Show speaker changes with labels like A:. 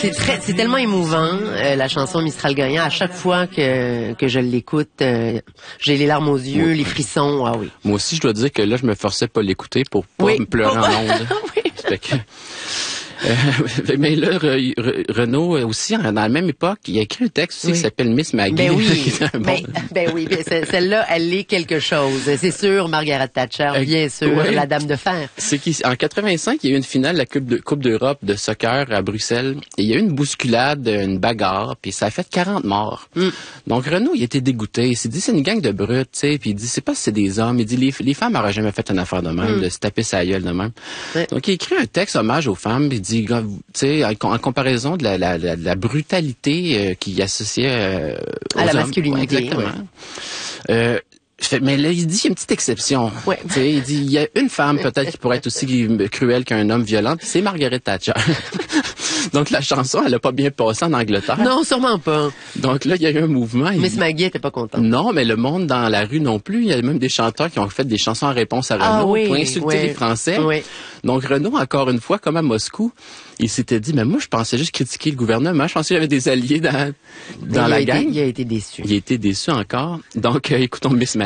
A: C'est tellement émouvant, la chanson Mistral gagnant. À chaque fois que je l'écoute, j'ai les larmes aux yeux, les frissons. Ah oui.
B: Moi aussi, je dois dire que là, je me forçais pas à l'écouter pour pas me pleurer en ondes.
A: Oui.
B: Fait que, mais là, Renaud aussi, dans la même époque, il a écrit un texte aussi qui s'appelle Miss Maggie.
A: Ben oui, ben oui, celle-là, elle est quelque chose. C'est sûr, Margaret Thatcher, bien sûr, la dame de fer.
B: C'est qu'en 85, il y a eu une finale de la Coupe d'Europe de soccer à Bruxelles. Et il y a eu une bousculade, une bagarre, puis ça a fait 40 morts. Donc Renaud, il était dégoûté. Il s'est dit, c'est une gang de brutes, tu sais. Puis il dit, c'est pas si c'est des hommes. Il dit, les femmes n'auraient jamais fait une affaire de même, de se taper sa gueule de même. Donc il écrit un texte hommage aux femmes, puis il dit, tu sais, en comparaison de la brutalité qui associait
A: à la masculinité.
B: Exactement. Mais là, il dit qu'il y a une petite exception. Il dit, il y a une femme peut-être qui pourrait être aussi cruelle qu'un homme violent, puis c'est Margaret Thatcher. Donc la chanson, elle a pas bien passé en Angleterre.
A: Non, sûrement pas.
B: Donc là, il y a eu un mouvement.
A: Miss Maggie était pas contente.
B: Non, mais le monde dans la rue non plus. Il y a même des chanteurs qui ont fait des chansons en réponse à Renaud pour insulter les Français. Donc Renaud, encore une fois, comme à Moscou, il s'était dit, mais moi, je pensais juste critiquer le gouvernement. Je pensais qu'il y avait des alliés dans la gang.
A: Il a été déçu.
B: Il a été déçu encore. Donc, écoutons Miss Maggie.